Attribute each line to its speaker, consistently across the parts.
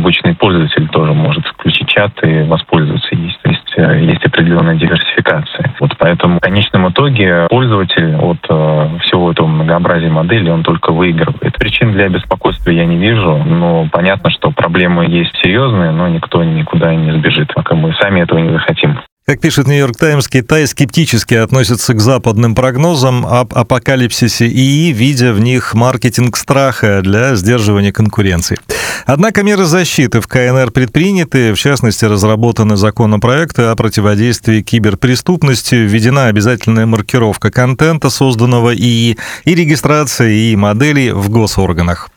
Speaker 1: обычный пользователь тоже может включить чат и воспользоваться ей. То есть есть определенная диверсификация. Вот поэтому в конечном итоге пользователь от всего этого многообразия моделей, он только выигрывает. Причин для беспокойства я не вижу, но понятно, что проблемы есть серьезные, но никто никуда не сбежит, пока мы сами этого не захотим.
Speaker 2: Как пишет «Нью-Йорк Таймс», Китай скептически относится к западным прогнозам об апокалипсисе ИИ, видя в них маркетинг страха для сдерживания конкуренции. Однако меры защиты в КНР предприняты, в частности, разработаны законопроекты о противодействии киберпреступности, введена обязательная маркировка контента, созданного ИИ, и регистрация ИИ-моделей в госорганах.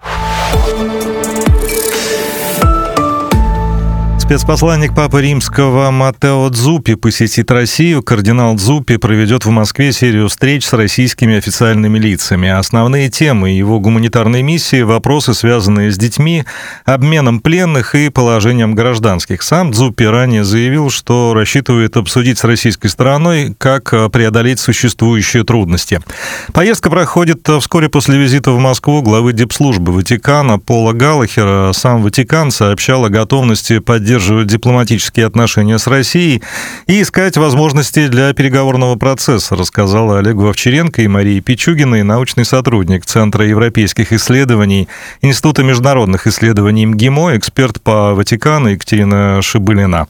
Speaker 2: Спецпосланник Папы Римского Маттео Дзуппи посетит Россию. Кардинал Дзуппи проведет в Москве серию встреч с российскими официальными лицами. Основные темы его гуманитарной миссии – вопросы, связанные с детьми, обменом пленных и положением гражданских. Сам Дзуппи ранее заявил, что рассчитывает обсудить с российской стороной, как преодолеть существующие трудности. Поездка проходит вскоре после визита в Москву главы дипслужбы Ватикана Пола Галлахера. Сам Ватикан сообщал о готовности поддерживать дипломатические отношения с Россией и искать возможности для переговорного процесса, рассказала Олегу Овчаренко и Марии Пичугиной, научный сотрудник Центра европейских исследований Института международных исследований МГИМО, эксперт по Ватикану Екатерина Шибылина.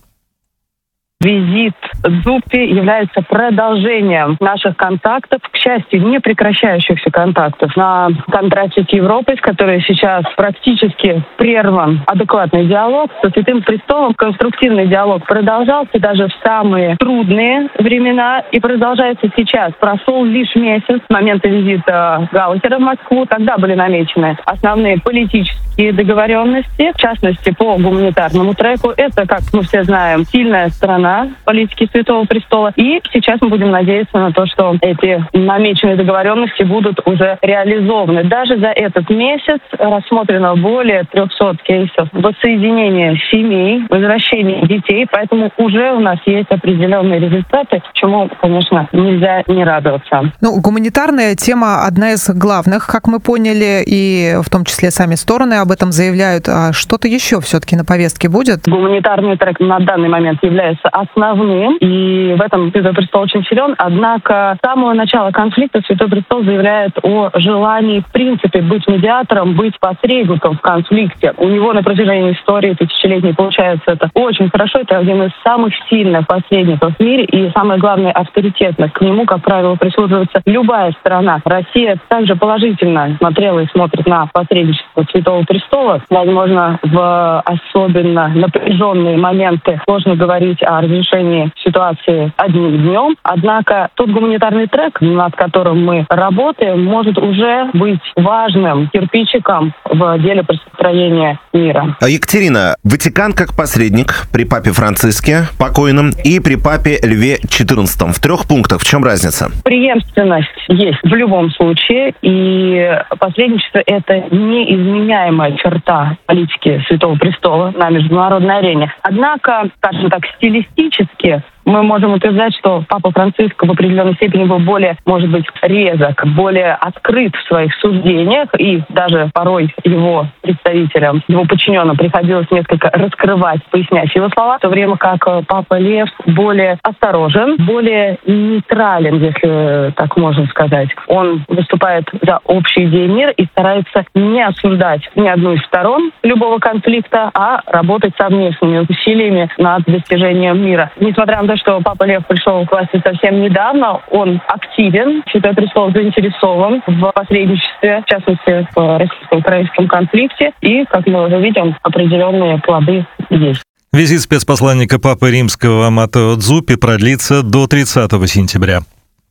Speaker 3: Визит Дзуппи является продолжением наших контактов, к счастью, не прекращающихся контактов на контрасте с Европой, с которой сейчас практически прерван адекватный диалог. Со Святым Престолом конструктивный диалог продолжался даже в самые трудные времена и продолжается сейчас. Прошел лишь месяц с момента визита Галлахера в Москву. Тогда были намечены основные политические договоренности, в частности, по гуманитарному треку. Это, как мы все знаем, сильная сторона политики Святого Престола. И сейчас мы будем надеяться на то, что эти намеченные договоренности будут уже реализованы. Даже за этот месяц рассмотрено более 300 кейсов воссоединения семей, возвращения детей, поэтому уже у нас есть определенные результаты, чему, конечно, нельзя не радоваться.
Speaker 4: Гуманитарная тема одна из главных, как мы поняли, и в том числе сами стороны об этом заявляют. А что-то еще все-таки на повестке будет?
Speaker 3: Гуманитарный трек на данный момент является основным, и в этом Святой Престол очень силен. Однако с самого начала конфликта Святой Престол заявляет о желании, в принципе, быть медиатором, быть посредником в конфликте. У него на протяжении истории тысячелетней получается это очень хорошо. Это один из самых сильных посредников в мире и, самое главное, авторитетных. К нему, как правило, прислушивается любая сторона. Россия также положительно смотрела и смотрит на посредничество Святого Престола. Возможно, в особенно напряженные моменты сложно говорить о разрешении ситуации одним днем. Однако тот гуманитарный трек, над которым мы работаем, может уже быть важным кирпичиком в деле построения мира.
Speaker 5: Екатерина, Ватикан как посредник при папе Франциске, покойном, и при папе Льве XIV. В 3 пунктах. В чем разница?
Speaker 3: Преемственность есть в любом случае, и посредничество — это неизменяемая черта политики Святого Престола на международной арене. Однако, скажем так, стилистически мы можем утверждать, что папа Франциск в определенной степени был более, может быть, резок, более открыт в своих суждениях, и даже порой его представителям, его подчиненным приходилось несколько раскрывать, пояснять его слова, в то время как папа Лев более осторожен, более нейтрален, если так можно сказать. Он выступает за общие идеи мира и старается не осуждать ни одну из сторон любого конфликта, а работать совместными усилиями над достижением мира. Несмотря на то, что папа Лев пришел к власти совсем недавно, он активен, Святой Престол заинтересован в посредничестве, в частности, в российско-украинском конфликте, и, как мы уже видим, определенные плоды есть.
Speaker 2: Визит спецпосланника Папы Римского Маттео Дзуппи продлится до 30 сентября.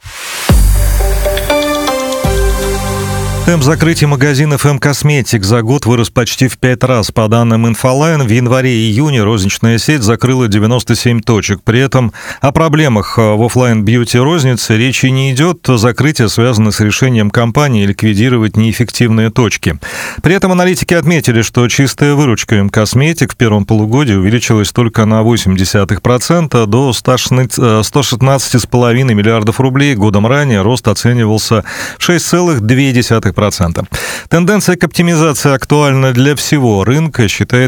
Speaker 2: Темп закрытия магазинов М-Косметик за год вырос почти в 5 раз. По данным Инфолайн, в январе и июне розничная сеть закрыла 97 точек. При этом о проблемах в офлайн-бьюти-рознице речи не идет. Закрытие связано с решением компании ликвидировать неэффективные точки. При этом аналитики отметили, что чистая выручка М-Косметик в первом полугодии увеличилась только на 0,8% до 116,5 миллиардов рублей. Годом ранее рост оценивался в 6,2%. Тенденция к оптимизации актуальна для всего рынка, считает